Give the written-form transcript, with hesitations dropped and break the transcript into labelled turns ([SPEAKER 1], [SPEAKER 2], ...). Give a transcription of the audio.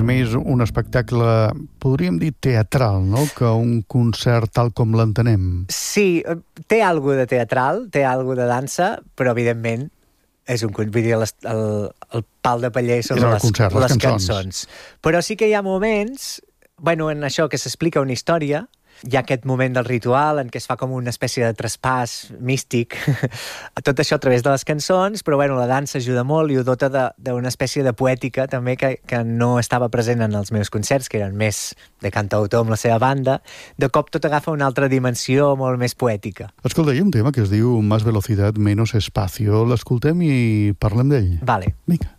[SPEAKER 1] més un espectacle, podríem dir, teatral, no?, que un concert tal com l'entenem.
[SPEAKER 2] Sí, té alguna de teatral, té alguna de dansa, però evidentment és un vull dir, el pal de paller són les cançons. Però sí que hi ha moments, en això que s'explica una història, hi ha aquest moment del ritual en què es fa com una espècie de traspàs místic, tot això a través de les cançons, però la dansa ajuda molt i ho dota d'una espècie de poètica també que no estava present en els meus concerts, que eren més de cantautor amb la seva banda. De cop tot agafa una altra dimensió molt més poètica.
[SPEAKER 1] Escolta, hi ha un tema que es diu Más velocidad, menos espacio. L'escoltem i parlem d'ell.
[SPEAKER 2] Vale.
[SPEAKER 1] Vinga.